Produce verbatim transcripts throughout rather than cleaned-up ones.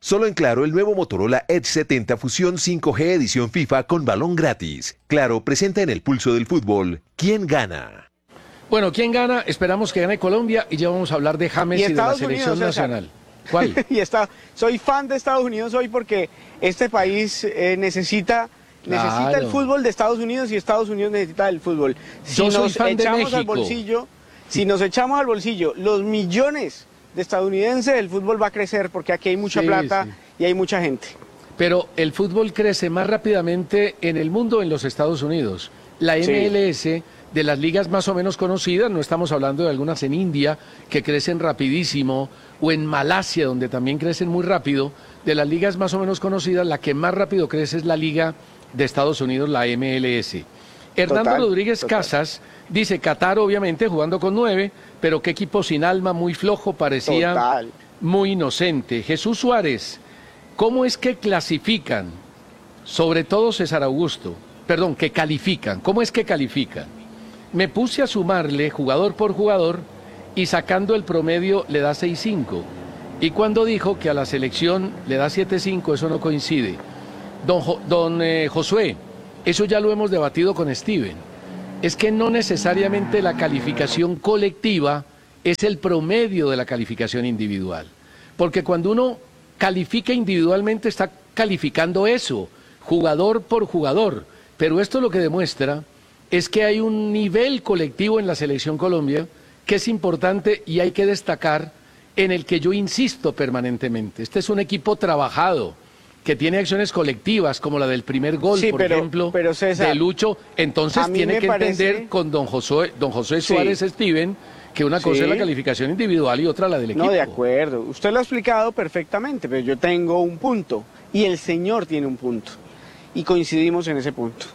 Solo en Claro, el nuevo Motorola Edge setenta Fusión cinco G edición FIFA con balón gratis. Claro presenta en el pulso del fútbol, ¿quién gana? Bueno, ¿quién gana? Esperamos que gane Colombia y ya vamos a hablar de James y, y de la selección Unidos, nacional. ¿Cuál? y está, soy fan de Estados Unidos hoy porque este país eh, necesita, claro. necesita el fútbol de Estados Unidos y Estados Unidos necesita el fútbol. Si Yo soy nos fan echamos de México. al bolsillo, si nos echamos al bolsillo los millones de estadounidenses, el fútbol va a crecer porque aquí hay mucha sí, plata sí. y hay mucha gente. Pero el fútbol crece más rápidamente en el mundo en los Estados Unidos. La M L S, sí. de las ligas más o menos conocidas, no estamos hablando de algunas en India que crecen rapidísimo, o en Malasia donde también crecen muy rápido, de las ligas más o menos conocidas, la que más rápido crece es la liga de Estados Unidos, la M L S. Hernando total, Rodríguez total. Casas dice, Qatar obviamente jugando con nueve, pero qué equipo sin alma, muy flojo, parecía total. muy inocente. Jesús Suárez, ¿cómo es que clasifican? Sobre todo César Augusto, perdón, que califican, ¿cómo es que califican? Me puse a sumarle jugador por jugador y sacando el promedio le da seis cinco. Y cuando dijo que a la selección le da siete cinco, eso no coincide. Don, jo, don eh, Josué, eso ya lo hemos debatido con Steven. Es que no necesariamente la calificación colectiva es el promedio de la calificación individual. Porque cuando uno califica individualmente está calificando eso, jugador por jugador. Pero esto lo que demuestra es que hay un nivel colectivo en la Selección Colombia que es importante y hay que destacar, en el que yo insisto permanentemente. Este es un equipo trabajado, que tiene acciones colectivas, como la del primer gol, sí, por pero, ejemplo, pero César, de Lucho. Entonces tiene que parece... entender con don Josué, don José Suárez sí. Steven, que una cosa sí. es la calificación individual y otra la del equipo. No, de acuerdo. Usted lo ha explicado perfectamente, pero yo tengo un punto, y el señor tiene un punto, y coincidimos en ese punto.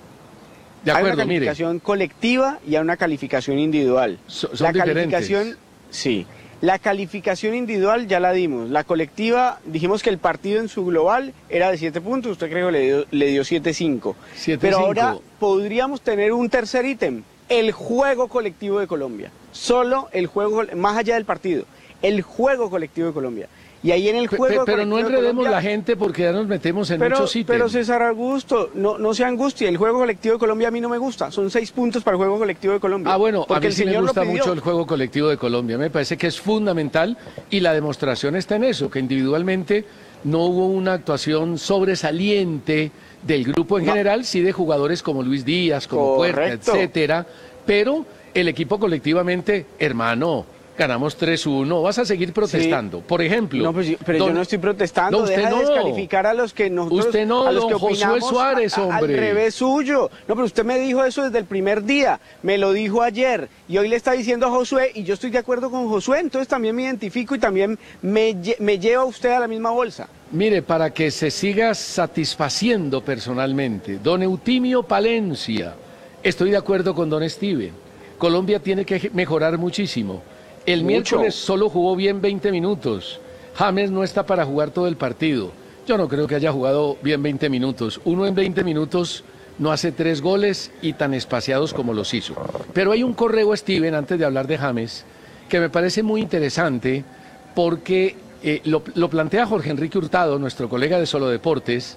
De acuerdo, hay una calificación mire. colectiva y hay una calificación individual. So, son la diferentes. calificación, sí. La calificación individual ya la dimos. La colectiva, dijimos que el partido en su global era de siete puntos, usted creo que le dio, le dio siete cinco. Pero ahora podríamos tener un tercer ítem, el juego colectivo de Colombia. Solo el juego, más allá del partido, el juego colectivo de Colombia. Y ahí en el juego... Pero, pero no enredemos la gente porque ya nos metemos en pero, muchos ítems. Pero César Augusto, no, no se angustie, el juego colectivo de Colombia a mí no me gusta. Son seis puntos para el juego colectivo de Colombia. Ah, bueno, porque a mí sí me gusta mucho el juego colectivo de Colombia. Me parece que es fundamental y la demostración está en eso, que individualmente no hubo una actuación sobresaliente del grupo en no. general, sí de jugadores como Luis Díaz, como Puerta, etcétera. Pero el equipo colectivamente, hermano... ganamos tres uno, vas a seguir protestando. Sí. Por ejemplo... No, pues, pero don, yo no estoy protestando, no, deja no. de descalificar a los que nosotros... Usted no, a los don que opinamos Josué Suárez, a, a, hombre. Al revés suyo. No, pero usted me dijo eso desde el primer día, me lo dijo ayer, y hoy le está diciendo a Josué, y yo estoy de acuerdo con Josué, entonces también me identifico y también me, me lleva usted a la misma bolsa. Mire, para que se siga satisfaciendo personalmente, don Eutimio Palencia, estoy de acuerdo con don Steven. Colombia tiene que mejorar muchísimo. El Mucho. miércoles solo jugó bien veinte minutos. James no está para jugar todo el partido. Yo no creo que haya jugado bien veinte minutos. Uno en veinte minutos no hace tres goles y tan espaciados como los hizo. Pero hay un correo, Steven, antes de hablar de James, que me parece muy interesante porque eh, lo, lo plantea Jorge Enrique Hurtado, nuestro colega de Solo Deportes,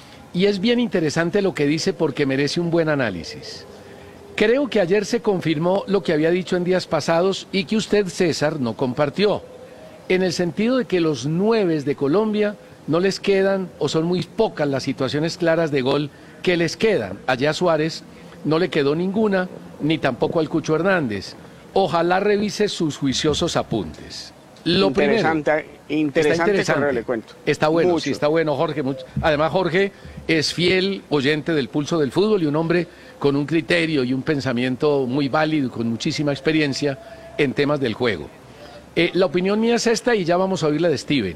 y es bien interesante lo que dice porque merece un buen análisis. Creo que ayer se confirmó lo que había dicho en días pasados y que usted, César, no compartió, en el sentido de que los nueves de Colombia no les quedan o son muy pocas las situaciones claras de gol que les quedan. Allá a Suárez no le quedó ninguna, ni tampoco al Cucho Hernández. Ojalá revise sus juiciosos apuntes. Lo interesante, primero, interesante, está interesante. Correo, le cuento. Está bueno, Mucho. sí, está bueno, Jorge. Mucho. Además, Jorge es fiel oyente del Pulso del Fútbol y un hombre con un criterio y un pensamiento muy válido y con muchísima experiencia en temas del juego. Eh, la opinión mía es esta y ya vamos a oír la de Steven.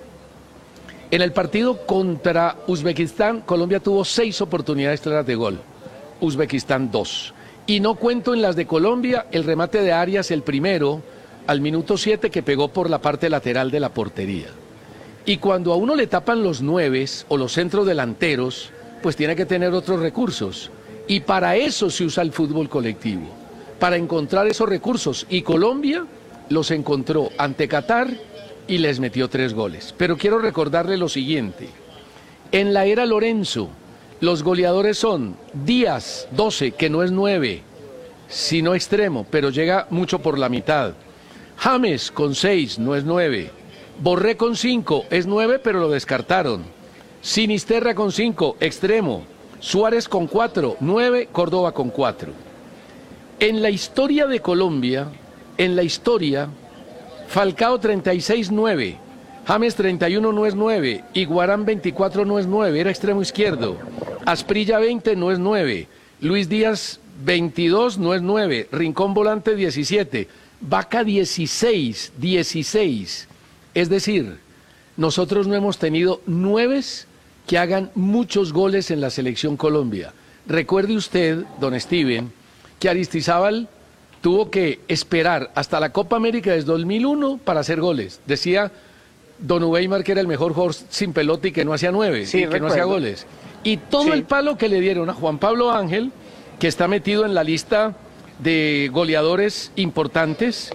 En el partido contra Uzbekistán, Colombia tuvo seis oportunidades claras de gol, Uzbekistán dos. Y no cuento en las de Colombia el remate de Arias, el primero, al minuto siete, que pegó por la parte lateral de la portería. Y cuando a uno le tapan los nueves o los centros delanteros, pues tiene que tener otros recursos. Y para eso se usa el fútbol colectivo, para encontrar esos recursos. Y Colombia los encontró ante Qatar y les metió tres goles. Pero quiero recordarle lo siguiente. En la era Lorenzo, los goleadores son Díaz, doce, que no es nueve, sino extremo, pero llega mucho por la mitad. James con seis, no es nueve. Borré con cinco, es nueve, pero lo descartaron. Sinisterra con cinco, extremo. Suárez con cuatro, nueve, Córdoba con cuatro. En la historia de Colombia, en la historia, Falcao treinta y seis, nueve. James treinta y uno, no es nueve. Iguarán veinticuatro, no es nueve, era extremo izquierdo. Asprilla veinte, no es nueve. Luis Díaz veintidós, no es nueve. Rincón volante diecisiete. Vaca dieciséis, dieciséis. Es decir, nosotros no hemos tenido nueves que hagan muchos goles en la selección Colombia. Recuerde usted, don Steven, que Aristizábal tuvo que esperar hasta la Copa América desde dos mil uno para hacer goles. Decía don Weimar que era el mejor jugador sin pelota y que no hacía nueve, sí, y que recuerdo. No hacía goles. Y todo sí. el palo que le dieron a Juan Pablo Ángel, que está metido en la lista de goleadores importantes,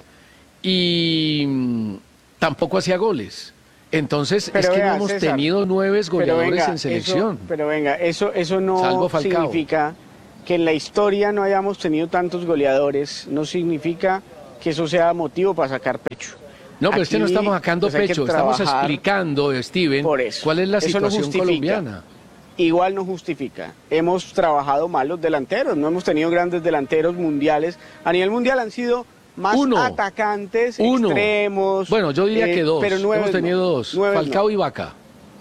y mmm, tampoco hacía goles. Entonces, pero es que vea, no hemos César, tenido nueve goleadores venga, en selección. Eso, pero venga, eso, eso no significa que en la historia no hayamos tenido tantos goleadores, no significa que eso sea motivo para sacar pecho. No, pero Aquí, es que no estamos sacando pues pecho, estamos explicando, Steven, cuál es la situación no colombiana. Igual no justifica. Hemos trabajado mal los delanteros, no hemos tenido grandes delanteros mundiales. A nivel mundial han sido más uno, atacantes, uno. extremos. Bueno, yo diría eh, que dos. Pero nueve hemos tenido no, dos, Falcao no. y Vaca.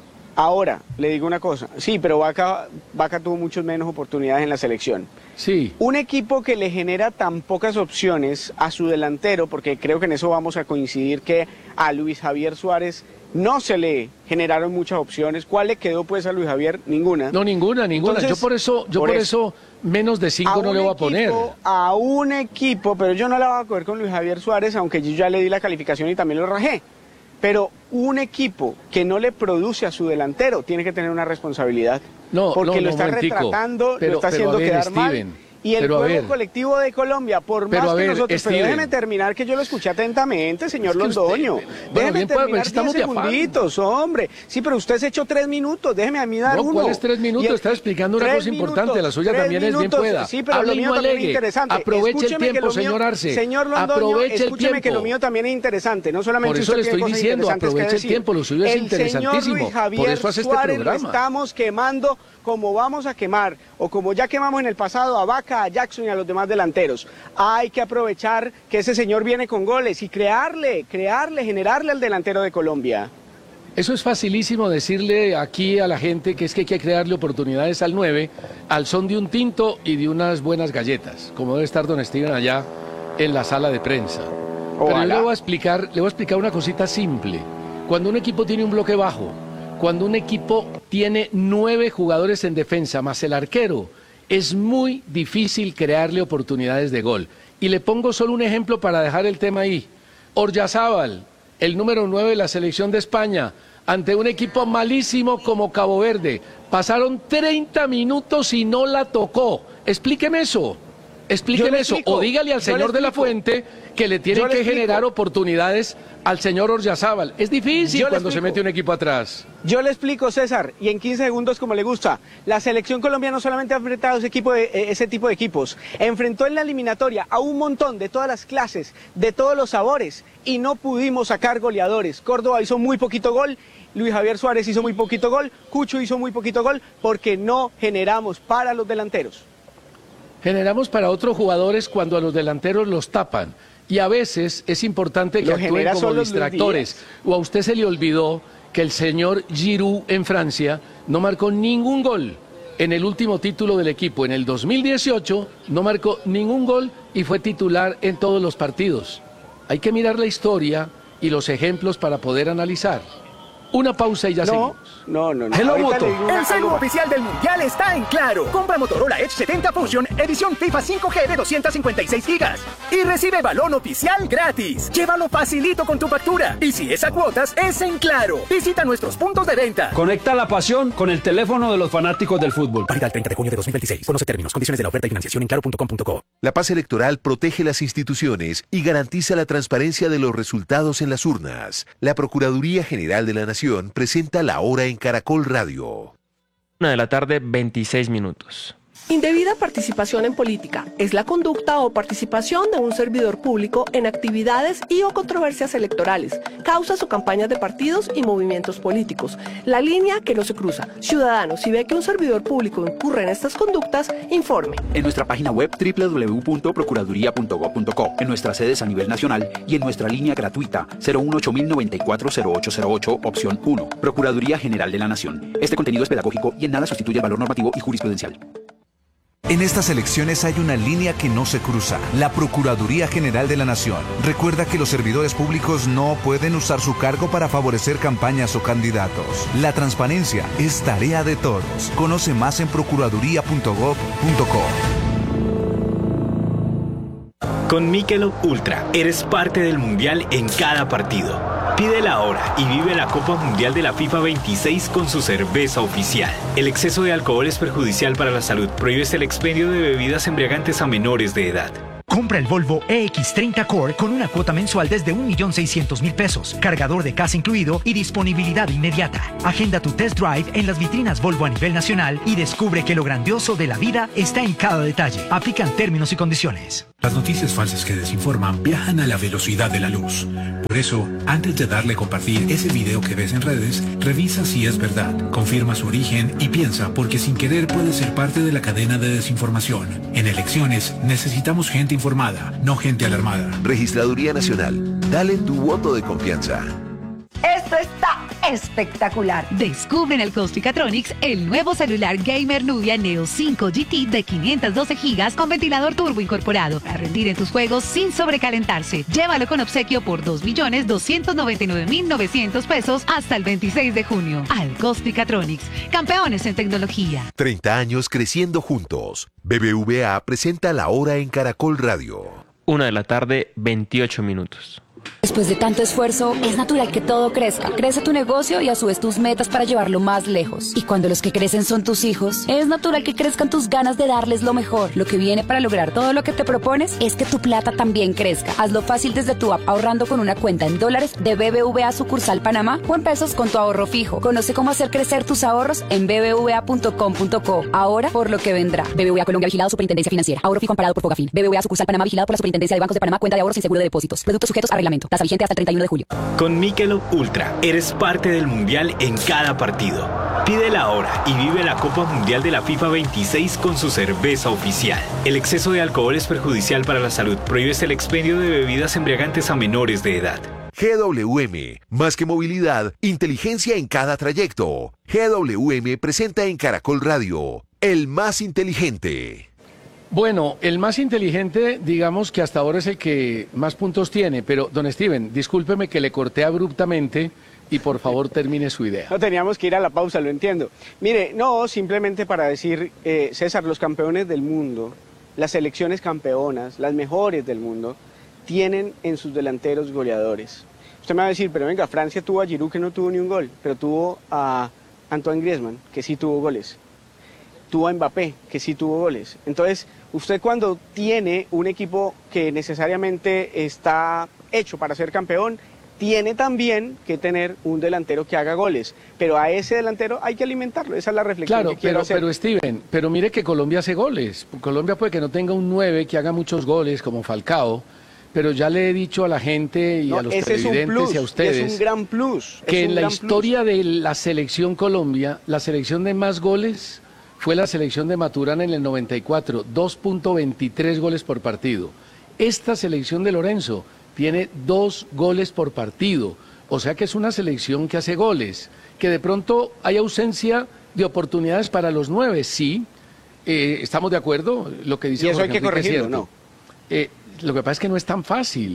Ahora, le digo una cosa. Sí, pero Vaca, Vaca tuvo muchas menos oportunidades en la selección. Sí. Un equipo que le genera tan pocas opciones a su delantero, porque creo que en eso vamos a coincidir que a Luis Javier Suárez no se le generaron muchas opciones. ¿Cuál le quedó pues a Luis Javier? Ninguna. No, ninguna, ninguna. Entonces, yo por eso, yo por, por eso, eso menos de cinco no le voy a poner. A un equipo, pero yo no la voy a coger con Luis Javier Suárez, aunque yo ya le di la calificación y también lo rajé. Pero un equipo que no le produce a su delantero tiene que tener una responsabilidad. No, porque no, lo no, está momentico, retratando, pero, lo está haciendo ver, quedar Steven, mal. Y el juego ver, colectivo de Colombia, por más que ver, nosotros... Steven, pero déjeme terminar, que yo lo escuché atentamente, señor es Londoño. Usted, bueno, déjeme bien, terminar pues, diez segunditos, hombre. Sí, sí, pero usted se echó tres minutos, déjeme a mí dar no, uno. ¿Cuáles tres minutos? Está explicando una cosa minutos, importante, la suya también minutos, es bien pueda. Sí, pero Hable lo mío también es interesante. Aproveche escúcheme el tiempo, mío, señor Arce. Señor Londoño, escúcheme que lo mío también es interesante, no solamente por eso usted le estoy diciendo, aproveche el tiempo, lo suyo es interesantísimo. Por eso hace este programa. Estamos quemando como vamos a quemar, o como ya quemamos en el pasado a Vaca, a Jackson y a los demás delanteros. Hay que aprovechar que ese señor viene con goles y crearle, crearle, generarle al delantero de Colombia. Eso es facilísimo decirle aquí a la gente que es que hay que crearle oportunidades al nueve, al son de un tinto y de unas buenas galletas, como debe estar don Steven allá en la sala de prensa. Ojalá. Pero yo le voy a explicar, le voy a explicar una cosita simple. Cuando un equipo tiene un bloque bajo, cuando un equipo tiene nueve jugadores en defensa más el arquero, es muy difícil crearle oportunidades de gol. Y le pongo solo un ejemplo para dejar el tema ahí. Oryazábal, el número nueve de la selección de España, ante un equipo malísimo como Cabo Verde. Pasaron treinta minutos y no la tocó. Explíqueme eso. Explíqueme eso. O dígale al señor de la Fuente que le tienen que generar oportunidades al señor Oryazábal. Es difícil cuando se mete un equipo atrás. Yo le explico, César, y en quince segundos como le gusta. La selección colombiana no solamente ha enfrentado ese, equipo de, ese tipo de equipos, enfrentó en la eliminatoria a un montón de todas las clases, de todos los sabores, y no pudimos sacar goleadores. Córdoba hizo muy poquito gol, Luis Javier Suárez hizo muy poquito gol, Cucho hizo muy poquito gol, porque no generamos para los delanteros. Generamos para otros jugadores cuando a los delanteros los tapan. Y a veces es importante que actúen como distractores. O a usted se le olvidó que el señor Giroud en Francia no marcó ningún gol en el último título del equipo. En el dos mil dieciocho no marcó ningún gol y fue titular en todos los partidos. Hay que mirar la historia y los ejemplos para poder analizar. Una pausa y ya no, seguimos. No, no, no. Hello Ahorita Moto, le digo una- el celu algo- oficial del Mundial está en Claro. Compra Motorola Edge setenta Fusion, edición FIFA cinco G de doscientos cincuenta y seis gigas. Y recibe balón oficial gratis. Llévalo facilito con tu factura. Y si es a cuotas, es en Claro. Visita nuestros puntos de venta. Conecta la pasión con el teléfono de los fanáticos del fútbol. Válida el treinta de junio de dos mil veintiséis. Conoce términos, condiciones de la oferta y financiación en claro punto com punto co. La paz electoral protege las instituciones y garantiza la transparencia de los resultados en las urnas. La Procuraduría General de la Nación presenta La Hora en Caracol Radio. Una de la tarde, veintiséis minutos. Indebida participación en política es la conducta o participación de un servidor público en actividades y o controversias electorales, causas o campañas de partidos y movimientos políticos. La línea que no se cruza. Ciudadano, si ve que un servidor público incurre en estas conductas, informe. En nuestra página web doble u doble u doble u punto procuraduría punto gob punto co, en nuestras sedes a nivel nacional y en nuestra línea gratuita cero uno ocho mil noventa y cuatro cero ocho cero ocho, opción uno. Procuraduría General de la Nación. Este contenido es pedagógico y en nada sustituye el valor normativo y jurisprudencial. En estas elecciones hay una línea que no se cruza, la Procuraduría General de la Nación. Recuerda que los servidores públicos no pueden usar su cargo para favorecer campañas o candidatos. La transparencia es tarea de todos. Conoce más en procuraduría punto gob punto co. Con Michelob Ultra eres parte del Mundial en cada partido. Pídela ahora y vive la Copa Mundial de la FIFA veintiséis con su cerveza oficial. El exceso de alcohol es perjudicial para la salud. Prohíbes el expendio de bebidas embriagantes a menores de edad. Compra el Volvo E X treinta Core con una cuota mensual desde un millón seiscientos mil pesos, cargador de casa incluido y disponibilidad inmediata. Agenda tu test drive en las vitrinas Volvo a nivel nacional y descubre que lo grandioso de la vida está en cada detalle. Aplican términos y condiciones. Las noticias falsas que desinforman viajan a la velocidad de la luz. Por eso, antes de darle a compartir ese video que ves en redes, revisa si es verdad, confirma su origen y piensa, porque sin querer puede ser parte de la cadena de desinformación. En elecciones necesitamos gente informada, no gente alarmada. Registraduría Nacional. Dale tu voto de confianza. Esto está espectacular. Descubre en el Cospicatronics el nuevo celular gamer Nubia Neo cinco G T de quinientos doce gigas con ventilador turbo incorporado para rendir en tus juegos sin sobrecalentarse. Llévalo con obsequio por dos millones doscientos noventa y nueve mil novecientos pesos hasta el veintiséis de junio. Al Cospicatronics, campeones en tecnología. treinta años creciendo juntos. B B V A presenta La Hora en Caracol Radio. Una de la tarde, veintiocho minutos. Después de tanto esfuerzo, es natural que todo crezca. Crece tu negocio y a su vez tus metas para llevarlo más lejos. Y cuando los que crecen son tus hijos, es natural que crezcan tus ganas de darles lo mejor. Lo que viene para lograr todo lo que te propones es que tu plata también crezca. Hazlo fácil desde tu app ahorrando con una cuenta en dólares de B B V A sucursal Panamá o en pesos con tu ahorro fijo. Conoce cómo hacer crecer tus ahorros en b b v a punto com punto co. Ahora por lo que vendrá. B B V A Colombia vigilado Superintendencia Financiera. Ahorro fijo amparado por Fogafín. B B V A sucursal Panamá vigilado por la Superintendencia de Bancos de Panamá. Cuenta de ahorros sin seguro de depósitos. Productos sujetos a reglamento. Tasa vigente hasta el treinta y uno de julio. Con Michelob Ultra eres parte del Mundial en cada partido. Pídela ahora y vive la Copa Mundial de la FIFA veintiséis con su cerveza oficial. El exceso de alcohol es perjudicial para la salud. Prohíbes el expendio de bebidas embriagantes a menores de edad. G W M, más que movilidad, inteligencia en cada trayecto. G W M presenta en Caracol Radio, el más inteligente. Bueno, el más inteligente, digamos que hasta ahora es el que más puntos tiene, pero don Steven, discúlpeme que le corté abruptamente y por favor termine su idea. No teníamos que ir a la pausa, lo entiendo. Mire, no, simplemente para decir, eh, César, los campeones del mundo, las selecciones campeonas, las mejores del mundo, tienen en sus delanteros goleadores. Usted me va a decir, pero venga, Francia tuvo a Giroud que no tuvo ni un gol, pero tuvo a Antoine Griezmann que sí tuvo goles. Tuvo a Mbappé, que sí tuvo goles. Entonces, usted cuando tiene un equipo que necesariamente está hecho para ser campeón, tiene también que tener un delantero que haga goles. Pero a ese delantero hay que alimentarlo. Esa es la reflexión claro, que quiero pero, hacer. pero Steven, pero mire que Colombia hace goles. Colombia puede que no tenga un nueve que haga muchos goles, como Falcao, pero ya le he dicho a la gente y no, a los ese televidentes es un plus, y a ustedes es un gran plus, que es en la gran historia plus. de la selección Colombia, la selección de más goles fue la selección de Maturana en el noventa y cuatro, dos punto veintitrés goles por partido. Esta selección de Lorenzo tiene dos goles por partido, o sea que es una selección que hace goles, que de pronto hay ausencia de oportunidades para los nueve, sí, eh, estamos de acuerdo, lo que dice Y eso Jorge hay que Enrique es corregirlo, cierto. ¿no? Eh, lo que pasa es que no es tan fácil,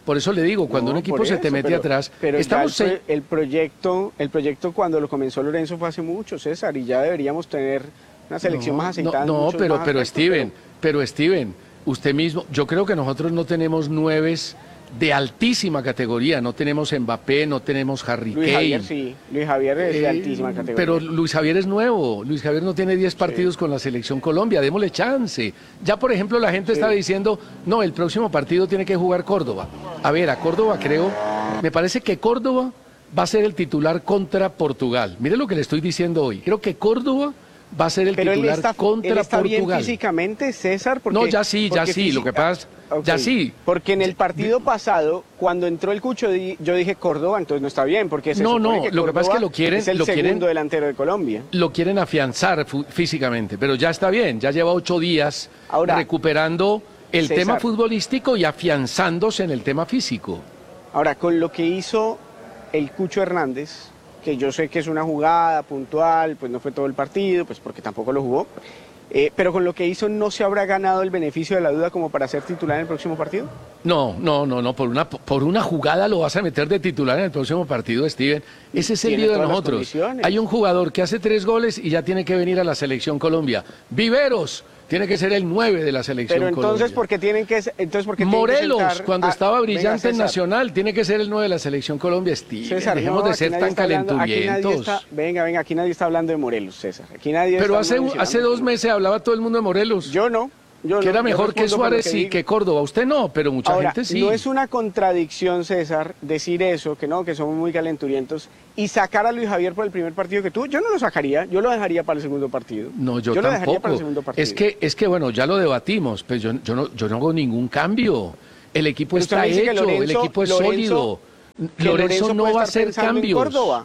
Por eso le digo, cuando No, un equipo por se te eso, mete pero- atrás, Pero estamos ya el, en- pro- el proyecto, el proyecto cuando lo comenzó Lorenzo fue hace mucho, César, y ya deberíamos tener una selección No, más aceitada. en No, no, muchos pero, más pero aspectos, Steven, pero Steven, usted mismo, yo creo que nosotros no tenemos nueves de altísima categoría, no tenemos Mbappé, no tenemos Harry Luis Kane. Javier sí, Luis Javier es de Eh, altísima categoría. Pero Luis Javier es nuevo, Luis Javier no tiene diez partidos con la selección Colombia, démosle chance. Ya, por ejemplo, la gente Sí. está diciendo, no, el próximo partido tiene que jugar Córdoba. A ver, a Córdoba creo, me parece que Córdoba va a ser el titular contra Portugal. Mire lo que le estoy diciendo hoy, creo que Córdoba va a ser el Pero él titular está, contra él está bien Portugal. físicamente, César. Porque, No, ya sí, ya porque sí, lo que pasa, ya Ok, sí. Porque en el partido pasado, cuando entró el Cucho, di- yo dije Córdoba, entonces no está bien, porque se No, supone no, que lo que pasa es que Córdoba lo quieren- es el lo quieren- segundo delantero de Colombia. Lo quieren afianzar fu- físicamente, pero ya está bien, ya lleva ocho días Ahora, recuperando el César. tema futbolístico y afianzándose en el tema físico. Ahora, con lo que hizo el Cucho Hernández, que yo sé que es una jugada puntual, pues no fue todo el partido, pues porque tampoco lo jugó, eh, pero con lo que hizo, ¿no se habrá ganado el beneficio de la duda como para ser titular en el próximo partido? No, no, no, no, por una, por una jugada lo vas a meter de titular en el próximo partido, Steven. Ese es el Tiene lío de todas las nosotros. condiciones. Hay un jugador que hace tres goles y ya tiene que venir a la selección Colombia. Viveros tiene que ser el nueve de la selección Pero entonces, Colombia. ¿por qué tienen que, entonces, ¿por qué tienen que Morelos, sentar cuando a- estaba Venga, brillante en César, Nacional, tiene que ser el nueve de la selección Colombia, Steven. César, Dejemos no, de aquí ser nadie tan está hablando- aquí nadie calenturientos. está- venga, venga, aquí nadie está hablando de Morelos, César. Aquí nadie Pero está hace, mencionando hace dos meses hablaba todo el mundo de Morelos. Yo no. Yo que no, era yo mejor que respondo por lo Suárez que y digo. que Córdoba. Usted no, pero mucha Ahora, gente sí. no es una contradicción, César, decir eso, que no, que somos muy calenturientos, y sacar a Luis Javier por el primer partido que tú. Yo no lo sacaría, yo lo dejaría para el segundo partido. No, yo, lo dejaría tampoco. para el segundo partido. Es que, es que bueno, ya lo debatimos, pues yo, yo, no, yo no hago ningún cambio. El equipo Pero usted está me dice que hecho, el Lorenzo- equipo es Lorenzo- sólido. que Lorenzo, Lorenzo no puede va a estar hacer pensando en cambios. Córdoba.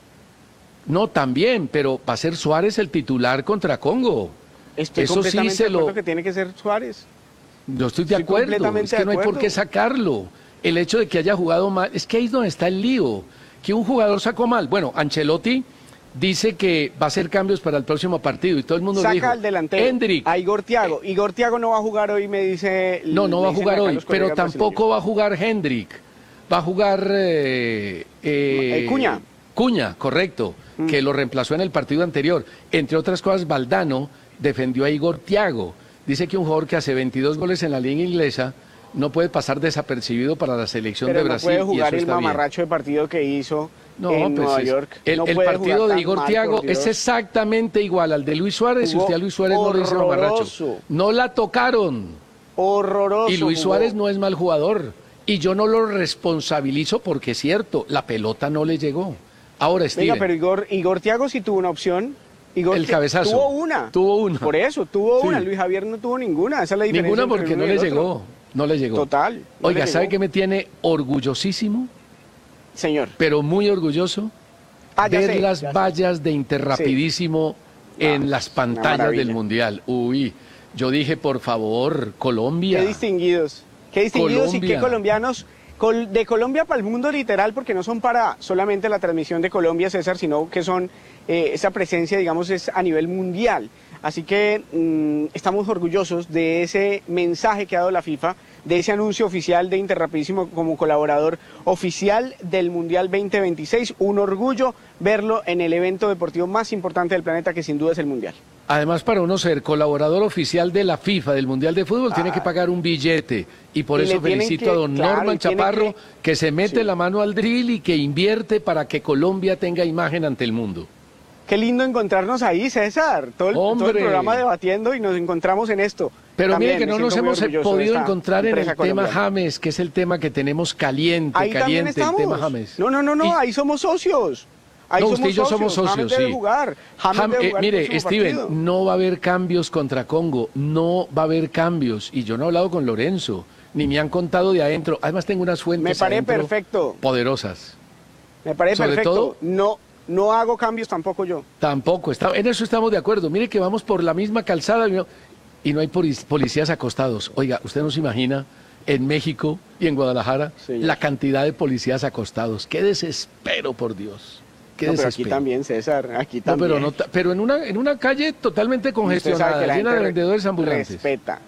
No, también, pero va a ser Suárez el titular contra Congo. Estoy Eso sí completamente se de acuerdo lo... que tiene que ser Suárez. Yo estoy de Estoy acuerdo, completamente es que de no hay por acuerdo. qué sacarlo. El hecho de que haya jugado mal, es que ahí es donde está el lío, que un jugador sacó mal. Bueno, Ancelotti dice que va a hacer cambios para el próximo partido y todo el mundo Saca dijo, al delantero, Hendrik. a Igor Thiago. Igor Thiago no va a jugar hoy, me dice... No, no me va a dicen jugar acá hoy, los pero colegas tampoco va a jugar Hendrik. Va a jugar eh, eh, Eh, Cuña. Cuña, correcto, Mm. que lo reemplazó en el partido anterior. Entre otras cosas, Valdano defendió a Igor Thiago. Dice que un jugador que hace veintidós goles en la liga inglesa no puede pasar desapercibido para la selección Pero de no Brasil. puede y jugar eso el está bien. mamarracho de partido que hizo No, en pues Nueva es- York. El, No el puede partido jugar de tan Igor mal, Thiago por Dios. es exactamente igual al de Luis Suárez y Jugó usted a Luis Suárez no le dice mamarracho. horroroso. No la tocaron. Horroroso. Y Luis jugó. Suárez no es mal jugador. Y yo no lo responsabilizo porque es cierto, la pelota no le llegó. Ahora, Steven, Venga, pero Igor, Igor Thiago sí tuvo una opción. Igor El Thi- cabezazo. Tuvo una. Tuvo una. Por eso, tuvo Sí. una. Luis Javier no tuvo ninguna. Esa es la diferencia. ninguna entre porque uno no y le el otro. llegó. No le llegó. Total. no Oiga, le ¿sabe llegó. qué me tiene orgullosísimo? Señor. Pero muy orgulloso. Ah, ya ver sé, las ya sé. vallas de Interrapidísimo en Ah, las una pantallas maravilla. del Mundial. Uy, yo dije, por favor, Colombia. Qué distinguidos. Qué distinguidos y qué Colombia. colombianos. Col- de Colombia para el mundo literal, porque no son para solamente la transmisión de Colombia, César, sino que son, eh, esa presencia, digamos, es a nivel mundial. Así que mm, estamos orgullosos de ese mensaje que ha dado la FIFA, de ese anuncio oficial de Interrapidísimo como colaborador oficial del Mundial veinte veintiséis. Un orgullo verlo en el evento deportivo más importante del planeta, que sin duda es el Mundial. Además, para uno ser colaborador oficial de la FIFA, del Mundial de Fútbol, tiene que pagar un billete. Y por Y eso le tienen felicito que- a don claro, Norman y tiene Chaparro, que- que, se mete sí. la mano al drill y que invierte para que Colombia tenga imagen ante el mundo. Qué lindo encontrarnos ahí, César. Todo el, todo el Hombre. programa debatiendo y nos encontramos en esto. Pero También mire que me no nos siento muy hemos orgulloso de podido esta encontrar en el empresa tema colombiana. James, que es el tema que tenemos caliente, Ahí también caliente, el estamos. tema James. No, no, no, no, Y- ahí somos socios. Ahí no, somos usted y yo socios. somos socios, James debe sí. jugar. James Jam- debe eh, jugar el mire, próximo Steven, partido. no va a haber cambios contra Congo, no va a haber cambios. Y yo no he hablado con Lorenzo, ni me han contado de adentro. Además tengo unas fuentes Me parece adentro perfecto. poderosas. Me parece Sobre perfecto. todo- No, no hago cambios tampoco yo. Tampoco, está, en eso estamos de acuerdo. Mire que vamos por la misma calzada y no, y no hay poli- policías acostados. Oiga, usted no se imagina en México y en Guadalajara Sí, ya. la cantidad de policías acostados. Qué desespero, por Dios. Qué No, pero desespero. aquí también, César. Aquí No, también. pero, no, ta- pero en una, en una calle totalmente Usted sabe congestionada, que la llena gente de re- vendedores ambulantes. Respeta.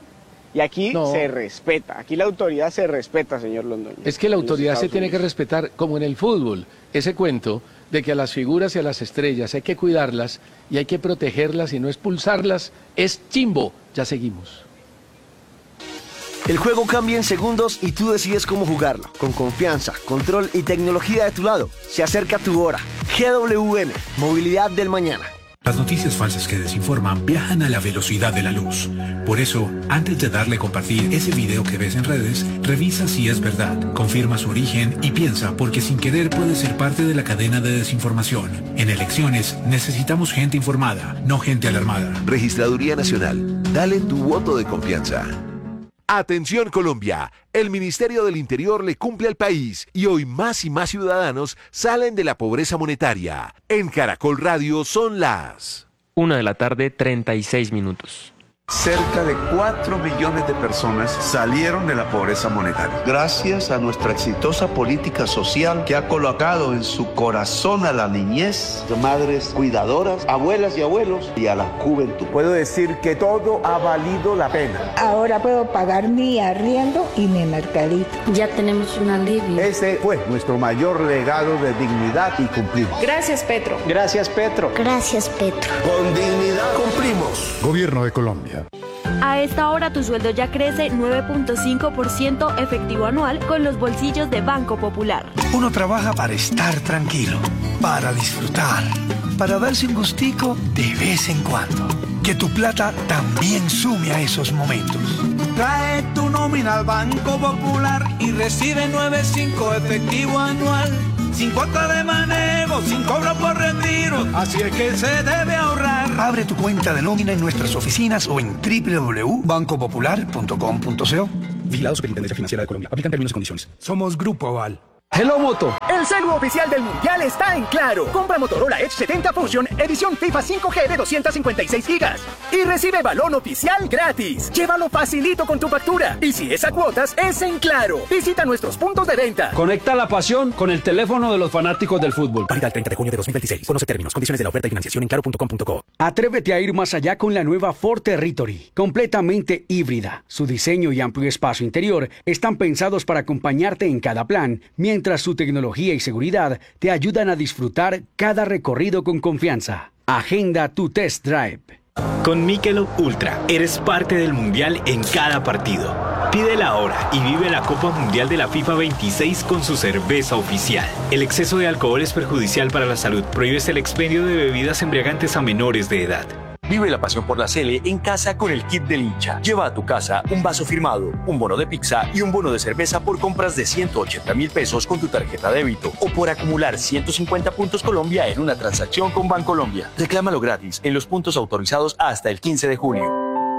Y aquí no. se respeta, aquí la autoridad se respeta, señor Londoño. Es que la autoridad se tiene que respetar, como en el fútbol, ese cuento de que a las figuras y a las estrellas hay que cuidarlas y hay que protegerlas y no expulsarlas, es chimbo. Ya seguimos. El juego cambia en segundos y tú decides cómo jugarlo. Con confianza, control y tecnología de tu lado. Se acerca tu hora. G W M, Movilidad del Mañana. Las noticias falsas que desinforman viajan a la velocidad de la luz. Por eso, antes de darle a compartir ese video que ves en redes, revisa si es verdad, confirma su origen y piensa porque sin querer puede ser parte de la cadena de desinformación. En elecciones necesitamos gente informada, no gente alarmada. Registraduría Nacional, dale tu voto de confianza. Atención Colombia, el Ministerio del Interior le cumple al país y hoy más y más ciudadanos salen de la pobreza monetaria. En Caracol Radio son las una de la tarde, treinta y seis minutos. Cerca de cuatro millones de personas salieron de la pobreza monetaria. Gracias a nuestra exitosa política social que ha colocado en su corazón a la niñez, madres cuidadoras, abuelas y abuelos y a la juventud. Puedo decir que todo ha valido la pena. Ahora puedo pagar mi arriendo y mi mercadito. Ya tenemos un alivio. Ese fue nuestro mayor legado de dignidad y cumplimos. Gracias, Petro. Gracias, Petro. Gracias, Petro. Con dignidad cumplimos. Gobierno de Colombia. A esta hora tu sueldo ya crece nueve punto cinco por ciento efectivo anual con los bolsillos de Banco Popular. Uno trabaja para estar tranquilo, para disfrutar, para darse un gustico de vez en cuando. Que tu plata también sume a esos momentos. Trae tu nómina al Banco Popular y recibe nueve punto cinco efectivo anual. Sin cuota de manejo, sin cobro por retiro, así es que se debe ahorrar. Abre tu cuenta de nómina en nuestras oficinas o en w w w punto banco popular punto com punto co. Vigilado Superintendencia Financiera de Colombia. Aplican términos y condiciones. Somos Grupo Aval. Hello Moto. El celu oficial del Mundial está en Claro. Compra Motorola Edge setenta Fusion, edición FIFA cinco G de doscientos cincuenta y seis gigas. Y recibe balón oficial gratis. Llévalo facilito con tu factura. Y si es a cuotas, es en Claro. Visita nuestros puntos de venta. Conecta la pasión con el teléfono de los fanáticos del fútbol. Válida el treinta de junio de dos mil veintiséis. Conoce términos, condiciones de la oferta y financiación en claro punto com punto co. Atrévete a ir más allá con la nueva Ford Territory. Completamente híbrida. Su diseño y amplio espacio interior están pensados para acompañarte en cada plan, mientras su tecnología y seguridad te ayudan a disfrutar cada recorrido con confianza. Agenda tu test drive. Con Michelob Ultra, eres parte del Mundial en cada partido. Pide la hora y vive la Copa Mundial de la FIFA veintiséis con su cerveza oficial. El exceso de alcohol es perjudicial para la salud. Prohíbes el expendio de bebidas embriagantes a menores de edad. Vive la pasión por la Sele en casa con el kit del hincha. Lleva a tu casa un vaso firmado, un bono de pizza y un bono de cerveza por compras de ciento ochenta mil pesos con tu tarjeta débito o por acumular ciento cincuenta puntos Colombia en una transacción con Bancolombia. Reclámalo gratis en los puntos autorizados hasta el quince de junio.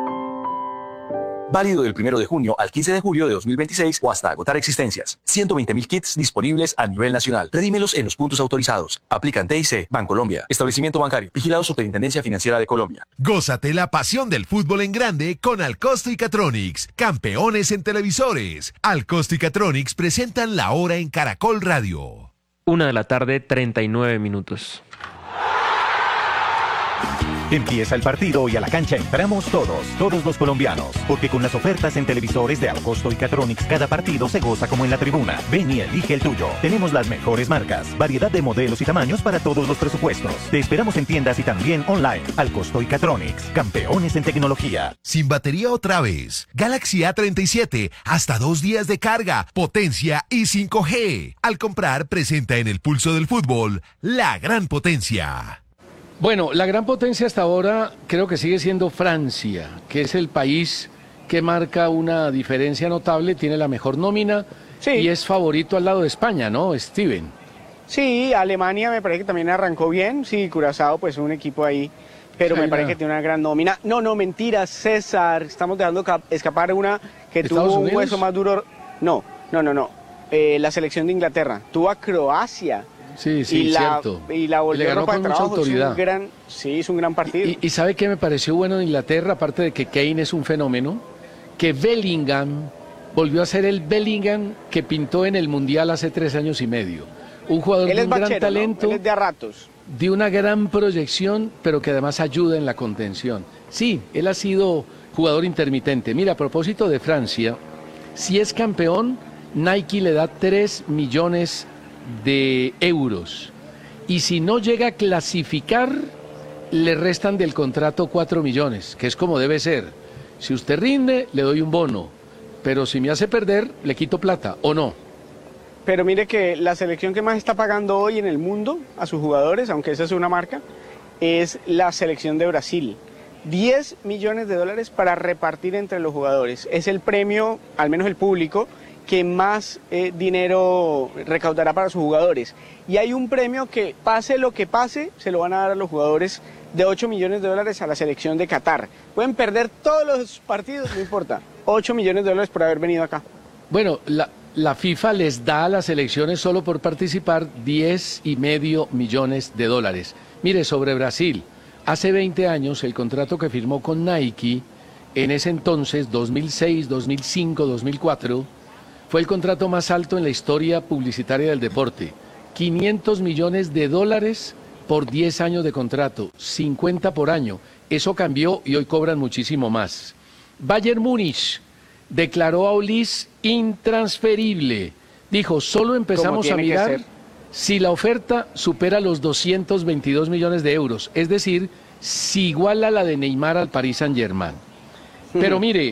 Válido del primero de junio al quince de julio de dos mil veintiséis o hasta agotar existencias. ciento veinte mil kits disponibles a nivel nacional. Redímelos en los puntos autorizados. Aplican T I C, Bancolombia. Establecimiento bancario. Vigilado Superintendencia Financiera de Colombia. Gózate la pasión del fútbol en grande con Alcosto y Catronics. Campeones en televisores. Alcosto y Catronics presentan la hora en Caracol Radio. Una de la tarde, treinta y nueve minutos. Empieza el partido y a la cancha entramos todos, todos los colombianos, porque con las ofertas en televisores de Alcosto y Catronics cada partido se goza como en la tribuna. Ven y elige el tuyo. Tenemos las mejores marcas, variedad de modelos y tamaños para todos los presupuestos. Te esperamos en tiendas y también online. Alcosto y Catronics, campeones en tecnología. Sin batería otra vez. Galaxy A treinta y siete, hasta dos días de carga, potencia y cinco G. Al comprar, presenta en el pulso del fútbol la gran potencia. Bueno, la gran potencia hasta ahora creo que sigue siendo Francia, que es el país que marca una diferencia notable, tiene la mejor nómina sí. y es favorito al lado de España, ¿no, Steven? Sí, Alemania me parece que también arrancó bien, sí, Curazao pues un equipo ahí, pero China. Me parece que tiene una gran nómina. No, no, mentira, César, estamos dejando escapar una que tuvo un hueso más duro. No, no, no, no, eh, la selección de Inglaterra, tuvo a Croacia. Sí, sí, y la, cierto. Y la volvió Le ganó ropa con de mucha trabajo, autoridad. Es un gran, sí, es un gran partido. Y, y ¿sabe qué me pareció bueno en Inglaterra? Aparte de que Kane es un fenómeno, que Bellingham volvió a ser el Bellingham que pintó en el Mundial hace tres años y medio. Un jugador Él de es un bachero, gran talento, ¿no? Él es de a ratos. de una gran proyección, pero que además ayuda en la contención. Sí, él ha sido jugador intermitente. Mira, a propósito de Francia, si es campeón, Nike le da tres millones de euros. Y si no llega a clasificar, le restan del contrato cuatro millones, que es como debe ser. Si usted rinde, le doy un bono, pero si me hace perder, le quito plata, ¿o no? Pero mire que la selección que más está pagando hoy en el mundo a sus jugadores, aunque esa es una marca, es la selección de Brasil. diez millones de dólares para repartir entre los jugadores. Es el premio, al menos el público, que más eh, dinero recaudará para sus jugadores. Y hay un premio que, pase lo que pase, se lo van a dar a los jugadores de ocho millones de dólares a la selección de Qatar. Pueden perder todos los partidos, no importa. ocho millones de dólares por haber venido acá. Bueno, la, la FIFA les da a las selecciones solo por participar diez y medio millones de dólares. Mire, sobre Brasil, hace veinte años el contrato que firmó con Nike, en ese entonces, dos mil seis, dos mil cinco, dos mil cuatro, fue el contrato más alto en la historia publicitaria del deporte. quinientos millones de dólares por diez años de contrato, cincuenta por año. Eso cambió y hoy cobran muchísimo más. Bayern Múnich declaró a Ulis intransferible. Dijo, solo empezamos a mirar si la oferta supera los doscientos veintidós millones de euros. Es decir, si iguala la de Neymar al Paris Saint-Germain. Pero mire,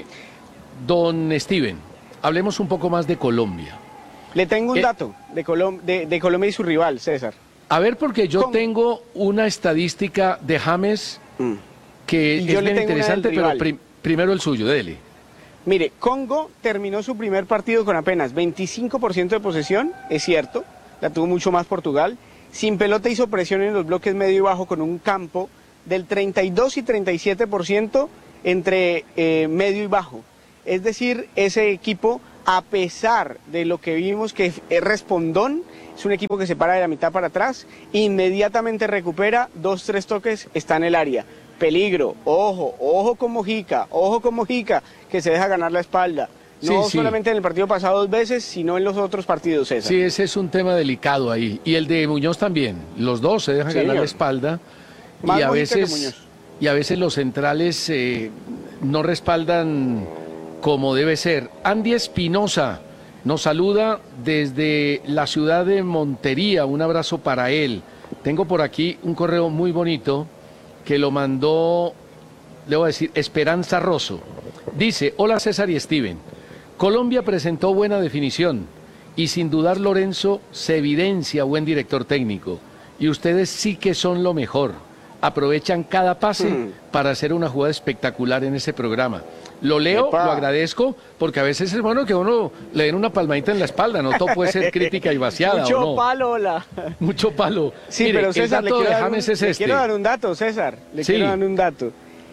don Steven, hablemos un poco más de Colombia. Le tengo un eh, dato de, Colom de, de Colombia y su rival, César. A ver, porque yo Con... tengo una estadística de James mm. que es bien interesante, pero prim primero el suyo, dele. Mire, Congo terminó su primer partido con apenas veinticinco por ciento de posesión, es cierto, la tuvo mucho más Portugal. Sin pelota hizo presión en los bloques medio y bajo con un campo del treinta y dos y treinta y siete por ciento entre eh, medio y bajo. Es decir, ese equipo, a pesar de lo que vimos que es respondón, es un equipo que se para de la mitad para atrás, inmediatamente recupera, dos, tres toques, está en el área. Peligro, ojo, ojo con Mojica, ojo con Mojica, que se deja ganar la espalda. No sí, solamente sí. en el partido pasado dos veces, sino en los otros partidos, César. Sí, ese es un tema delicado ahí. Y el de Muñoz también. Los dos se dejan sí, ganar señor. la espalda. Más y a Mojica veces que Muñoz. Y a veces los centrales eh, no respaldan como debe ser. Andy Espinosa nos saluda desde la ciudad de Montería. Un abrazo para él. Tengo por aquí un correo muy bonito que lo mandó, le voy a decir, Esperanza Rosso. Dice, hola César y Steven. Colombia presentó buena definición y sin dudar Lorenzo se evidencia buen director técnico. Y ustedes sí que son lo mejor. Aprovechan cada pase mm. para hacer una jugada espectacular en ese programa. Lo leo, Epa. lo agradezco, porque a veces es bueno que uno le den una palmadita en la espalda, no todo puede ser crítica y vaciada. Mucho ¿o no? palo, hola. Mucho palo. Sí, Mire, pero César, el dato le, de quiero James un, es le este. quiero dar un dato, César, le sí. quiero dar un dato.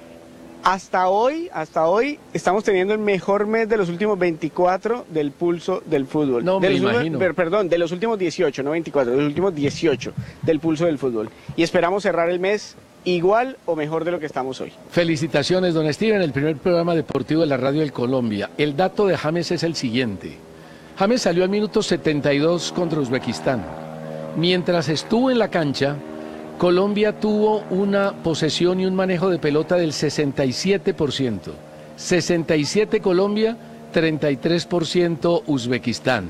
Hasta hoy, hasta hoy, estamos teniendo el mejor mes de los últimos veinticuatro del pulso del fútbol. No, de me los imagino. Últimos, perdón, de los últimos dieciocho, no veinticuatro, de los últimos dieciocho del pulso del fútbol. Y esperamos cerrar el mes igual o mejor de lo que estamos hoy. Felicitaciones, don Steven, el primer programa deportivo de la radio del Colombia. El dato de James es el siguiente. James salió al minuto setenta y dos contra Uzbekistán. Mientras estuvo en la cancha, Colombia tuvo una posesión y un manejo de pelota del sesenta y siete por ciento. sesenta y siete Colombia, treinta y tres por ciento Uzbekistán.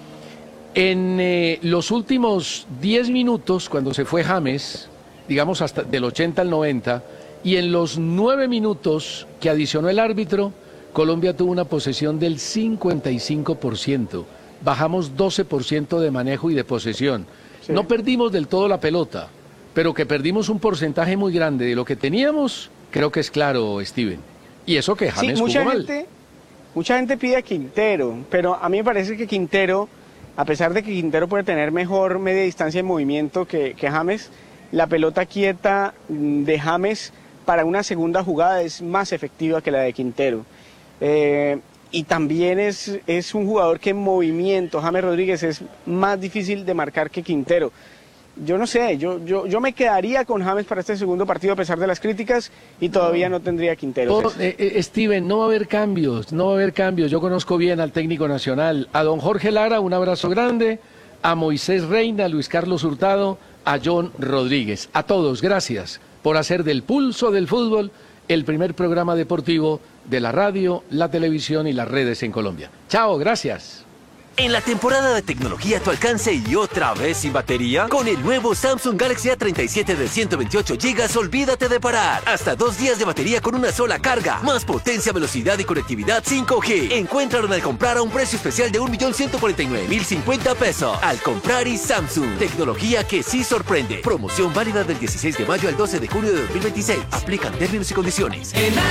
En eh, los últimos diez minutos, cuando se fue James, digamos hasta del ochenta al noventa, y en los nueve minutos que adicionó el árbitro, Colombia tuvo una posesión del cincuenta y cinco por ciento. Bajamos doce por ciento de manejo y de posesión. Sí. No perdimos del todo la pelota, pero que perdimos un porcentaje muy grande de lo que teníamos, creo que es claro, Steven. Y eso que James sí, mucha jugó gente, mal. Mucha gente pide a Quintero, pero a mí me parece que Quintero, a pesar de que Quintero puede tener mejor media distancia de movimiento que, que James, la pelota quieta de James para una segunda jugada es más efectiva que la de Quintero. Eh, y también es, es un jugador que en movimiento, James Rodríguez, es más difícil de marcar que Quintero. Yo no sé, yo, yo, yo me quedaría con James para este segundo partido a pesar de las críticas y todavía no, no tendría Quintero. No, eh, eh, Steven, no va a haber cambios, no va a haber cambios. Yo conozco bien al técnico nacional, a don Jorge Lara, un abrazo grande, a Moisés Reina, a Luis Carlos Hurtado, a John Rodríguez. A todos, gracias por hacer del pulso del fútbol el primer programa deportivo de la radio, la televisión y las redes en Colombia. Chao, gracias. En la temporada de tecnología a tu alcance y otra vez sin batería, con el nuevo Samsung Galaxy A treinta y siete de ciento veintiocho gigas, olvídate de parar. Hasta dos días de batería con una sola carga. Más potencia, velocidad y conectividad cinco G. Encuéntralo al comprar a un precio especial de un millón ciento cuarenta y nueve mil cincuenta pesos. Al comprar y Samsung. Tecnología que sí sorprende. Promoción válida del dieciséis de mayo al doce de junio de dos mil veintiséis. Aplican términos y condiciones.